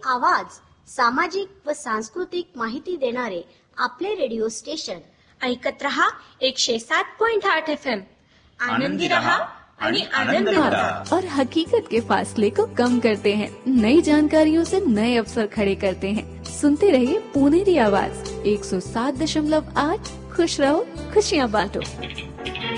आवाज, सामाजिक व सांस्कृतिक माहिती देणारे आपले रेडिओ स्टेशन. ऐकत रहा 107.8 FM. आनंदी रहा आणि आनंद लुटा. और हकीकत के फासले को कम करते हैं, नई जानकारियों से नए अवसर खड़े करते हैं. सुनते रहिए पुनेरी आवाज 107.8. खुश रहो, खुशियाँ बांटो.